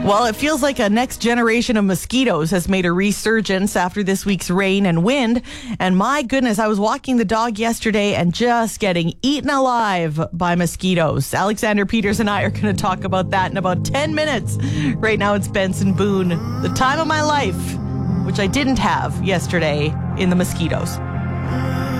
Well, it feels like a next generation of mosquitoes has made a resurgence after this week's rain and wind. And my goodness, I was walking the dog yesterday and just getting eaten alive by mosquitoes. Alexander Peters and I are going to talk about that in about 10 minutes. Right now it's Benson Boone, the time of my life, which I didn't have yesterday in the mosquitoes.